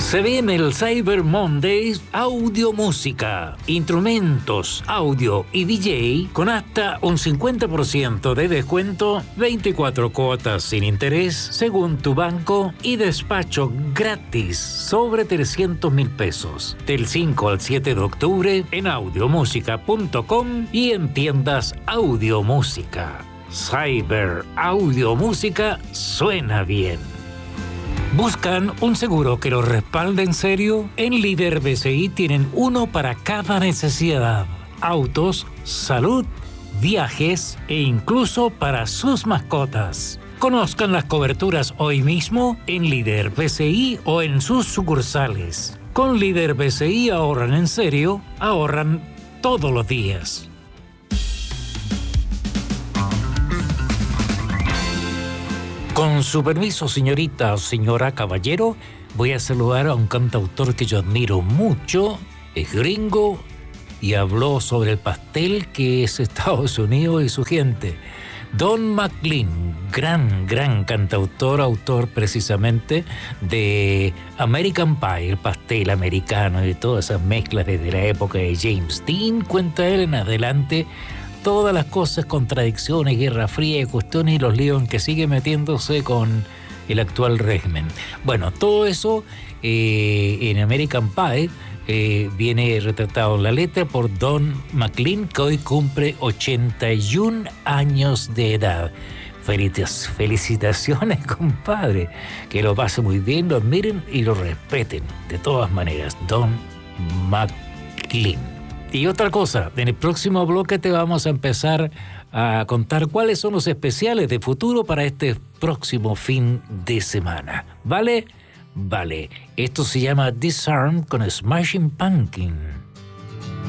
Se viene el Cyber Monday Audio Música, instrumentos, audio y DJ con hasta un 50% de descuento, 24 cuotas sin interés según tu banco y despacho gratis sobre 300,000 pesos. Del 5 al 7 de octubre en audiomusica.com y en tiendas Audio Música. Cyber Audio Música suena bien. ¿Buscan un seguro que los respalde en serio? En Líder BCI tienen uno para cada necesidad. Autos, salud, viajes e incluso para sus mascotas. Conozcan las coberturas hoy mismo en Líder BCI o en sus sucursales. Con Líder BCI ahorran en serio, ahorran todos los días. Con su permiso, señorita o señora caballero, voy a saludar a un cantautor que yo admiro mucho. Es gringo y habló sobre el pastel que es Estados Unidos y su gente. Don McLean, gran cantautor, autor precisamente de American Pie, el pastel americano y todas esas mezclas desde la época de James Dean. Cuenta él en adelante todas las cosas, contradicciones, guerra fría y cuestiones y los líos en que sigue metiéndose con el actual régimen. Bueno, todo eso en American Pie viene retratado en la letra por Don McLean, que hoy cumple 81 años de edad. Felicitaciones, compadre. Que lo pase muy bien, lo admiren y lo respeten. De todas maneras, Don McLean. Y otra cosa, en el próximo bloque te vamos a empezar a contar cuáles son los especiales de futuro para este próximo fin de semana. ¿Vale? Vale. Esto se llama Disarm con Smashing Pumpkin.